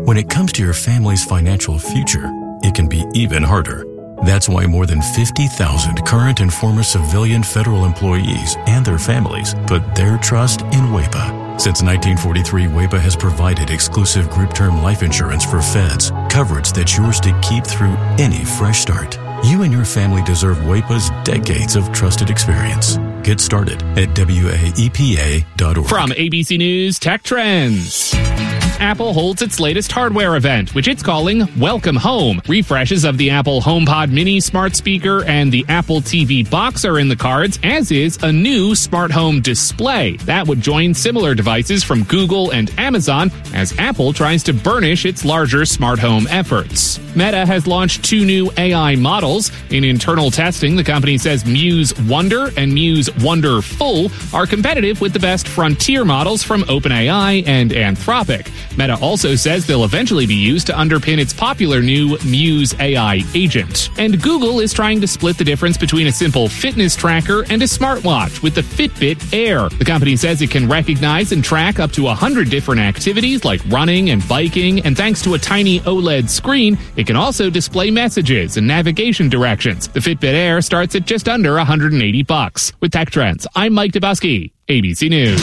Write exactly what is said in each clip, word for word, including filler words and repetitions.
When it comes to your family's financial future, it can be even harder. That's why more than fifty thousand current and former civilian federal employees and their families put their trust in W E P A. Since nineteen forty-three, W E P A has provided exclusive group term life insurance for feds, coverage that's yours to keep through any fresh start. You and your family deserve W E P A's decades of trusted experience. Get started at W A E P A dot org. From A B C News Tech Trends. Apple holds its latest hardware event, which it's calling Welcome Home. Refreshes of the Apple HomePod Mini smart speaker and the Apple T V box are in the cards, as is a new smart home display. That would join similar devices from Google and Amazon as Apple tries to burnish its larger smart home efforts. Meta has launched two new A I models. In internal testing, the company says Muse Wonder and Muse Wonderful are competitive with the best frontier models from OpenAI and Anthropic. Meta also says they'll eventually be used to underpin its popular new Muse A I agent. And Google is trying to split the difference between a simple fitness tracker and a smartwatch with the Fitbit Air. The company says it can recognize and track up to one hundred different activities like running and biking, and thanks to a tiny OLED screen, it can also display messages and navigation directions. The Fitbit Air starts at just under one hundred eighty bucks. With Tech Trends, I'm Mike Dubusky, A B C News.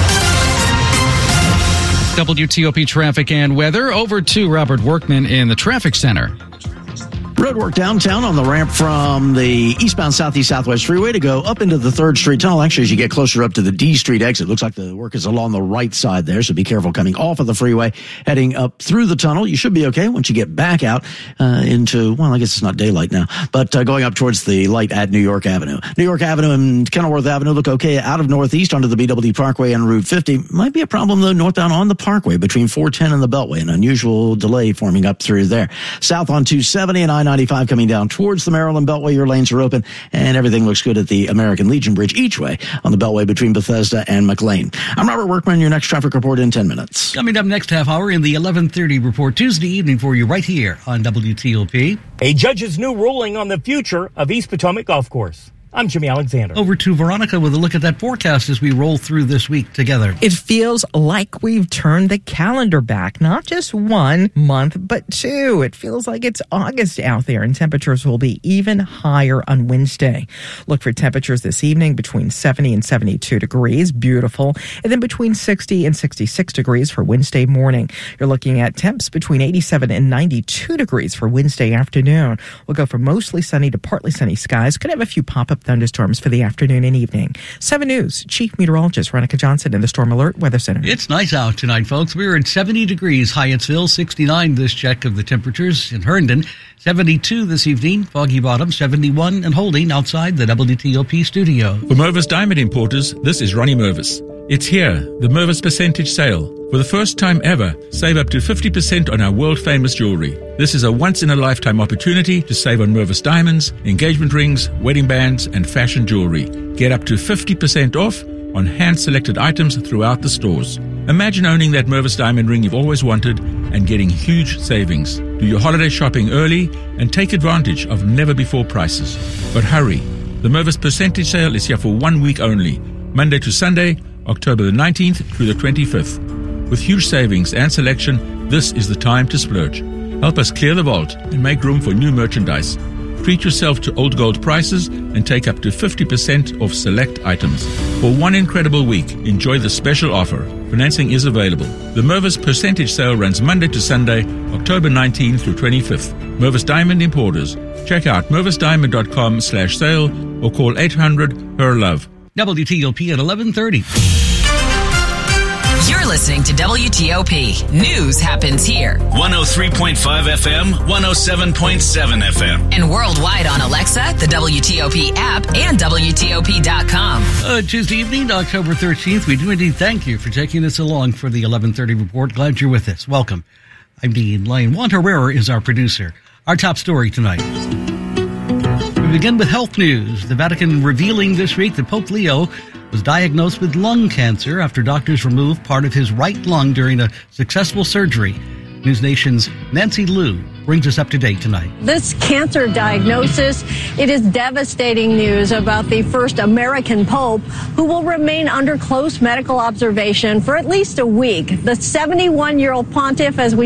W T O P traffic and weather. Over to Robert Workman in the traffic center. Road work downtown on the ramp from the eastbound Southeast Southwest Freeway to go up into the third Street Tunnel. Actually, as you get closer up to the D Street exit, looks like the work is along the right side there, so be careful coming off of the freeway, heading up through the tunnel. You should be okay once you get back out uh, into, well, I guess it's not daylight now, but uh, going up towards the light at New York Avenue. New York Avenue and Kenilworth Avenue look okay out of Northeast onto the B W Parkway and Route fifty. Might be a problem, though, northbound on the Parkway between four ten and the Beltway. An unusual delay forming up through there. South on two seventy and I ninety-five coming down towards the Maryland Beltway. Your lanes are open, and everything looks good at the American Legion Bridge each way on the Beltway between Bethesda and McLean. I'm Robert Workman, your next traffic report in ten minutes. Coming up next half hour in the eleven thirty report Tuesday evening for you right here on W T O P. A judge's new ruling on the future of East Potomac Golf Course. I'm Jimmy Alexander. Over to Veronica with a look at that forecast as we roll through this week together. It feels like we've turned the calendar back, not just one month, but two. It feels like it's August out there, and temperatures will be even higher on Wednesday. Look for temperatures this evening between seventy and seventy-two degrees, beautiful, and then between sixty and sixty-six degrees for Wednesday morning. You're looking at temps between eighty-seven and ninety-two degrees for Wednesday afternoon. We'll go from mostly sunny to partly sunny skies. Could have a few pop-up thunderstorms for the afternoon and evening. seven News Chief Meteorologist Veronica Johnson in the Storm Alert Weather Center. It's nice out tonight, folks. We're at seventy degrees, Hyattsville, sixty-nine this check of the temperatures in Herndon, seventy-two this evening, Foggy Bottom, seventy-one, and holding outside the W T O P studio. For Mervis Diamond Importers, this is Ronnie Mervis. It's here, the Mervis Percentage Sale. For the first time ever, save up to fifty percent on our world-famous jewelry. This is a once-in-a-lifetime opportunity to save on Mervis diamonds, engagement rings, wedding bands, and fashion jewelry. Get up to fifty percent off on hand-selected items throughout the stores. Imagine owning that Mervis diamond ring you've always wanted and getting huge savings. Do your holiday shopping early and take advantage of never-before prices. But hurry, the Mervis Percentage Sale is here for one week only, Monday to Sunday, October the nineteenth through the twenty-fifth. With huge savings and selection, this is the time to splurge. Help us clear the vault and make room for new merchandise. Treat yourself to old gold prices and take up to fifty percent off select items. For one incredible week, enjoy the special offer. Financing is available. The Mervis Percentage Sale runs Monday to Sunday, October nineteenth through twenty-fifth. Mervis Diamond Importers. Check out mervis diamond dot com slash sale or call eight hundred H E R love. W T O P at eleven thirty. You're listening to W T O P. News happens here. one oh three point five F M, one oh seven point seven F M. And worldwide on Alexa, the W T O P app, and W T O P dot com. Uh, Tuesday evening, October thirteenth. We do indeed thank you for taking us along for the eleven thirty report. Glad you're with us. Welcome. I'm Dean Lane. Juan Herrera is our producer. Our top story tonight. We begin with health news. The Vatican revealing this week that Pope Leo was diagnosed with lung cancer after doctors removed part of his right lung during a successful surgery. News Nation's Nancy Liu brings us up to date tonight. This cancer diagnosis, it is devastating news about the first American pope who will remain under close medical observation for at least a week. The seventy-one-year-old pontiff, as we